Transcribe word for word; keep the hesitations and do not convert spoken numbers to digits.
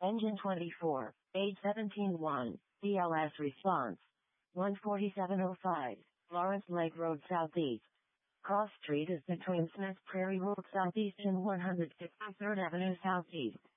Engine twenty-four, age seventeen one, B L S response. one forty-seven oh five, Lawrence Lake Road Southeast. Cross Street is between Smith Prairie Road Southeast and one fifty-third Avenue Southeast.